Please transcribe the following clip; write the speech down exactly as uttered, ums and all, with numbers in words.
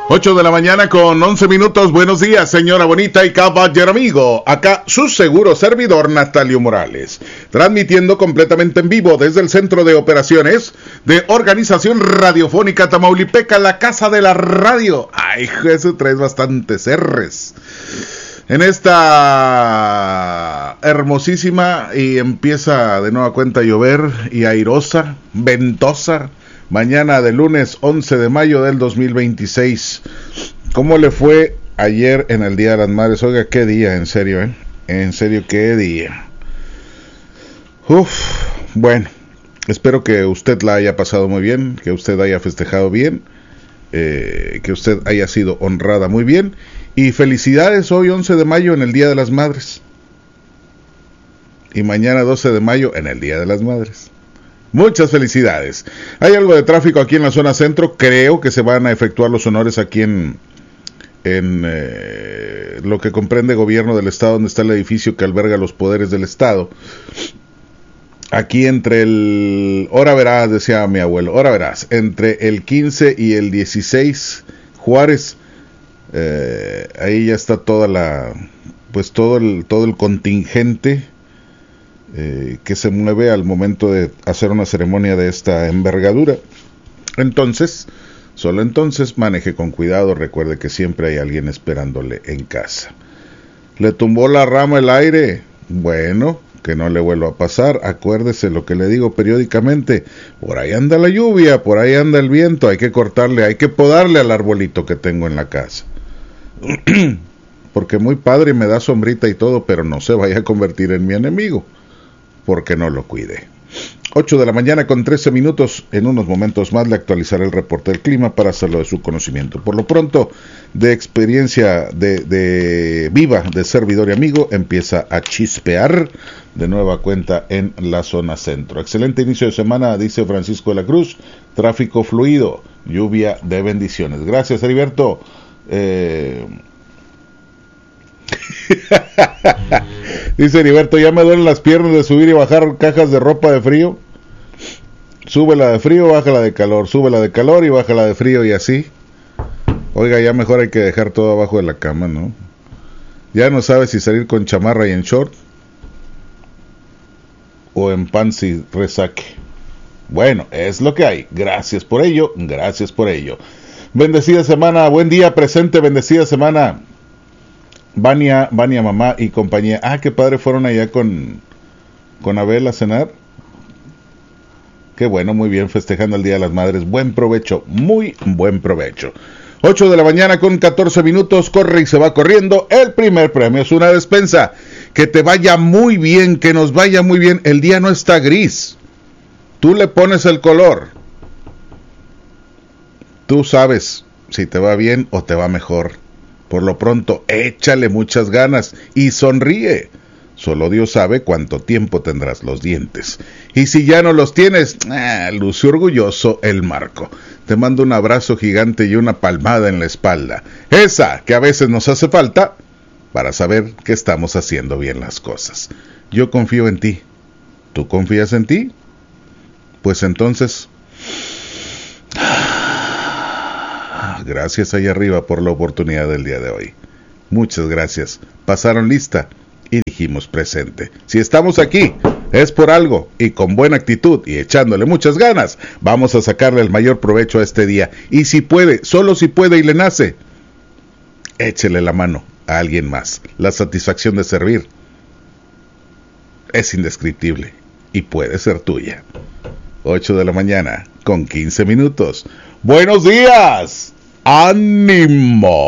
ocho de la mañana con once minutos. Buenos días, señora bonita y caballero amigo. Acá su seguro servidor Natalio Morales, transmitiendo completamente en vivo desde el Centro de Operaciones de Organización Radiofónica Tamaulipeca, la Casa de la Radio. Ay, Jesús, traes bastantes R's. En esta hermosísima y empieza de nueva cuenta a llover y airosa, ventosa, mañana de lunes once de mayo del dos mil veintiséis. ¿Cómo le fue ayer en el Día de las Madres? Oiga, qué día, en serio, ¿eh? En serio, qué día. Uf, bueno, espero que usted la haya pasado muy bien, que usted haya festejado bien, eh, que usted haya sido honrada muy bien. Y felicidades hoy once de mayo en el Día de las Madres. Y mañana doce de mayo en el Día de las Madres. Muchas felicidades. Hay algo de tráfico aquí en la zona centro. Creo que se van a efectuar los honores aquí en, en eh, lo que comprende gobierno del estado, donde está el edificio que alberga los poderes del estado. Aquí entre el... Ahora verás, decía mi abuelo, ahora verás. Entre el quince y el dieciséis, Juárez, eh, ahí ya está toda la... Pues todo el, todo el contingente Eh, que se mueve al momento de hacer una ceremonia de esta envergadura. Entonces, solo entonces maneje con cuidado, recuerde que siempre hay alguien esperándole en casa. ¿Le tumbó la rama el aire? Bueno, que no le vuelva a pasar. Acuérdese lo que le digo periódicamente, por ahí anda la lluvia, por ahí anda el viento, hay que cortarle, hay que podarle al arbolito que tengo en la casa. Porque muy padre, me da sombrita y todo, pero no se vaya a convertir en mi enemigo, porque no lo cuide. ocho de la mañana con trece minutos. En unos momentos más le actualizaré el reporte del clima para hacerlo de su conocimiento. Por lo pronto, de experiencia de, de viva de servidor y amigo, empieza a chispear de nueva cuenta en la zona centro. Excelente inicio de semana, dice Francisco de la Cruz. Tráfico fluido, lluvia de bendiciones. Gracias, Heriberto. Eh... Dice Heriberto, ya me duelen las piernas de subir y bajar cajas de ropa de frío. Súbela de frío, bájala de calor, súbela de calor y bájala de frío, y así. Oiga, ya mejor hay que dejar todo abajo de la cama, ¿no? Ya no sabe si salir con chamarra y en short o en pants y resaque. Bueno, es lo que hay. Gracias por ello, gracias por ello. Bendecida semana, buen día, presente, bendecida semana. Vania, Vania mamá y compañía. Ah, qué padre, fueron allá con con Abel a cenar. Qué bueno, muy bien, festejando el Día de las Madres. Buen provecho, muy buen provecho. ocho de la mañana con catorce minutos, corre y se va corriendo. El primer premio es una despensa. Que te vaya muy bien, que nos vaya muy bien. El día no está gris. Tú le pones el color. Tú sabes si te va bien o te va mejor. Por lo pronto, échale muchas ganas y sonríe. Solo Dios sabe cuánto tiempo tendrás los dientes. Y si ya no los tienes, ah, luce orgulloso el Marco. Te mando un abrazo gigante y una palmada en la espalda. Esa que a veces nos hace falta para saber que estamos haciendo bien las cosas. Yo confío en ti. ¿Tú confías en ti? Pues entonces... Gracias allá arriba por la oportunidad del día de hoy. Muchas gracias. Pasaron lista y dijimos presente. Si estamos aquí, es por algo, y con buena actitud y echándole muchas ganas, vamos a sacarle el mayor provecho a este día. Y si puede, solo si puede y le nace, échele la mano a alguien más. La satisfacción de servir es indescriptible y puede ser tuya. ocho de la mañana con quince minutos. ¡Buenos días! ¡Ánimo!